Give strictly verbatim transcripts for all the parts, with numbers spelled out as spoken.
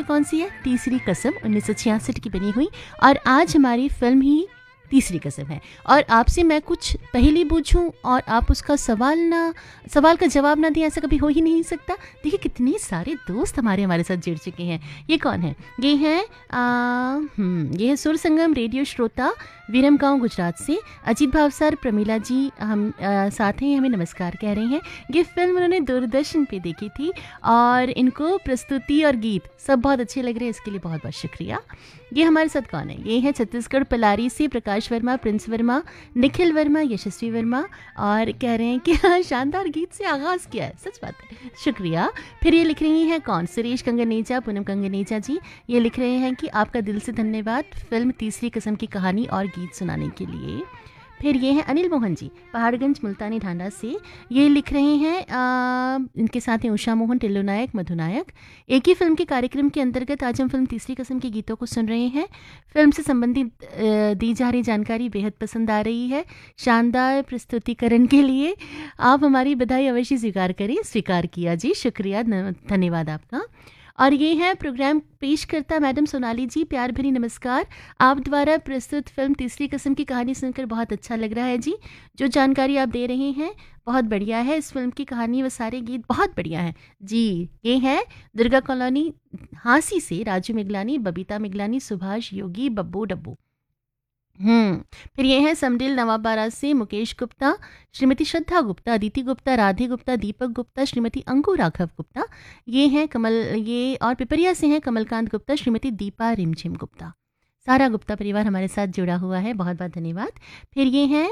ये कौन सी है? तीसरी कसम, उन्नीस सौ छियासठ की बनी हुई। और आज हमारी फिल्म ही तीसरी कसम है। और आपसे मैं कुछ पहेली पूछूं और आप उसका सवाल ना सवाल का जवाब ना दें, ऐसा कभी हो ही नहीं सकता। देखिए कितने सारे दोस्त हमारे हमारे साथ जुड़ चुके हैं। ये कौन है? ये है हम्म ये है सुर संगम रेडियो श्रोता विरमगांव गुजरात से अजीत भावसार प्रमीला जी हम आ, साथ हैं, हमें नमस्कार कह रहे हैं। ये फिल्म उन्होंने दूरदर्शन पे देखी थी और इनको प्रस्तुति और गीत सब बहुत अच्छे लग रहे हैं, इसके लिए बहुत बहुत शुक्रिया। ये हमारे साथ कौन है? ये है छत्तीसगढ़ पलारी से प्रकाश वर्मा, प्रिंस वर्मा, निखिल वर्मा, यशस्वी वर्मा, और कह रहे हैं कि हाँ शानदार गीत से आगाज़ किया है। सच बात है, शुक्रिया। फिर ये लिख रही हैं कौन? सुरेश कंगनेजा, पूनम कंगनेजा जी। ये लिख रहे हैं कि आपका दिल से धन्यवाद फिल्म तीसरी कसम की कहानी और गीत सुनाने के लिए। फिर ये हैं अनिल मोहन जी, पहाड़गंज मुल्तानी ढांडा से। ये लिख रहे हैं आ, इनके साथ हैं उषा मोहन, टिल्लू नायक, मधु नायक। एक ही फिल्म के कार्यक्रम के अंतर्गत आज हम फिल्म तीसरी कसम के गीतों को सुन रहे हैं। फिल्म से संबंधित दी जा रही जानकारी बेहद पसंद आ रही है। शानदार प्रस्तुतिकरण के लिए आप हमारी बधाई अवश्य स्वीकार करें। स्वीकार किया जी, शुक्रिया, धन्यवाद आपका। और ये है प्रोग्राम पेश करता मैडम सोनाली जी, प्यार भरी नमस्कार। आप द्वारा प्रस्तुत फिल्म तीसरी कसम की कहानी सुनकर बहुत अच्छा लग रहा है जी। जो जानकारी आप दे रहे हैं बहुत बढ़िया है। इस फिल्म की कहानी व सारे गीत बहुत बढ़िया हैं जी। ये है दुर्गा कॉलोनी हांसी से राजू मिगलानी, बबीता मिगलानी, सुभाष योगी, बब्बू डब्बू। हम्म फिर ये है समडिल नवाबारा से मुकेश गुप्ता, श्रीमती श्रद्धा गुप्ता, अदिति गुप्ता, राधे गुप्ता, दीपक गुप्ता, श्रीमती अंकु राघव गुप्ता। ये हैं कमल ये और पिपरिया से हैं कमलकांत गुप्ता, श्रीमती दीपा रिमझिम गुप्ता। सारा गुप्ता परिवार हमारे साथ जुड़ा हुआ है, बहुत बहुत धन्यवाद। फिर ये हैं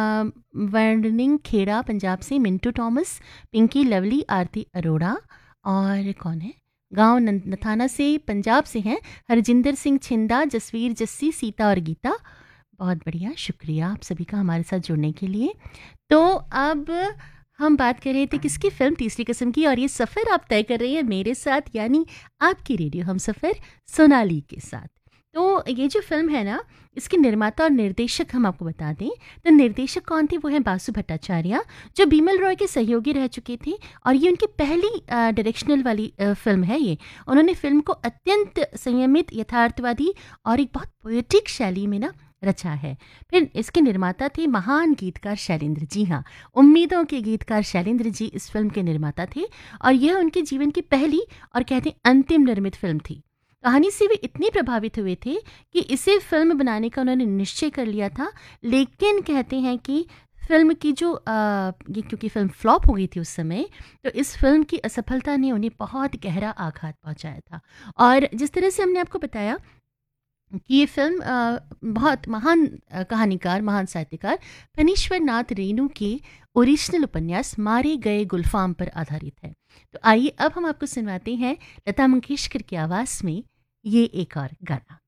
वर्निंग खेड़ा पंजाब से मिंटू थॉमस, पिंकी लवली, आरती अरोड़ा। और कौन है? गांव नथाना से पंजाब से हैं हरजिंदर सिंह छिंदा, जसवीर जस्सी, सीता और गीता। बहुत बढ़िया, शुक्रिया आप सभी का हमारे साथ जुड़ने के लिए। तो अब हम बात कर रहे थे किसकी? फिल्म तीसरी कसम की। और ये सफ़र आप तय कर रही है मेरे साथ, यानी आपकी रेडियो हम सफ़र सोनाली के साथ। तो ये जो फिल्म है ना, इसके निर्माता और निर्देशक हम आपको बता दें। तो निर्देशक कौन थे? वो हैं बासु भट्टाचार्य, जो बीमल रॉय के सहयोगी रह चुके थे। और ये उनकी पहली डायरेक्शनल वाली फिल्म है। ये उन्होंने फिल्म को अत्यंत संयमित, यथार्थवादी और एक बहुत पोएटिक शैली में ना रचा है। फिर इसके निर्माता थे महान गीतकार शैलेंद्र जी। हाँ, उम्मीदों के गीतकार शैलेंद्र जी इस फिल्म के निर्माता थे। और यह उनके जीवन की पहली और कहते हैं अंतिम निर्मित फिल्म थी। कहानी से वे इतने प्रभावित हुए थे कि इसे फिल्म बनाने का उन्होंने निश्चय कर लिया था। लेकिन कहते हैं कि फिल्म की जो आ, ये क्योंकि फिल्म फ्लॉप हो गई थी उस समय, तो इस फिल्म की असफलता ने उन्हें बहुत गहरा आघात पहुंचाया था। और जिस तरह से हमने आपको बताया कि ये फिल्म आ, बहुत महान कहानीकार, महान साहित्यकार फणीश्वर नाथ रेणु के ओरिजिनल उपन्यास मारे गए गुलफाम पर आधारित है। तो आइए अब हम आपको सुनवाते हैं लता मंगेशकर की आवाज़ में ये एक और गाना।